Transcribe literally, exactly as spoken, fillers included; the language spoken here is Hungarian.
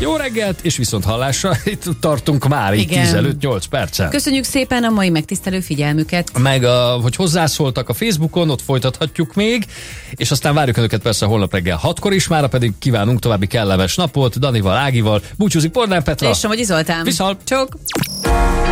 Jó reggelt, és viszont hallásra itt tartunk már, így tíz előtt nyolc perccel. Köszönjük szépen a mai megtisztelő figyelmüket. Meg, a, hogy hozzászóltak a Facebookon, ott folytathatjuk még, és aztán várjuk önöket persze holnap reggel hatkor is, mára pedig kívánunk további kellemes napot, Danival, Ágival, búcsúzik Pornán Petra. És Somogyi Zoltán. Viszont. Csók.